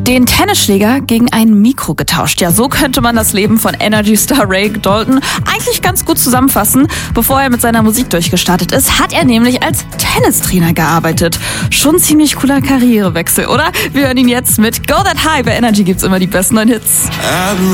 den Tennisschläger gegen ein Mikro getauscht. Ja, so könnte man das Leben von Energy-Star Ray Dalton eigentlich ganz gut zusammenfassen. Bevor er mit seiner Musik durchgestartet ist, hat er nämlich als Tennistrainer gearbeitet. Schon ein ziemlich cooler Karrierewechsel, oder? Wir hören ihn jetzt mit Go That High. Bei Energy gibt's immer die besten neuen Hits.